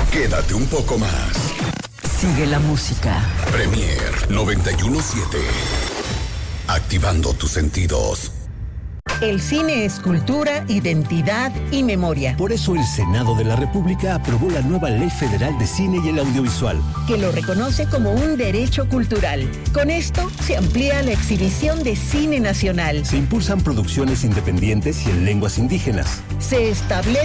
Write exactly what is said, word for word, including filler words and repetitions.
Quédate un poco más. Sigue la música. Premier noventa y uno punto siete. Activando tus sentidos. El cine es cultura, identidad y memoria. Por eso el Senado de la República aprobó la nueva Ley Federal de Cine y el Audiovisual, que lo reconoce como un derecho cultural. Con esto se amplía la exhibición de cine nacional. Se impulsan producciones independientes y en lenguas indígenas. Se establece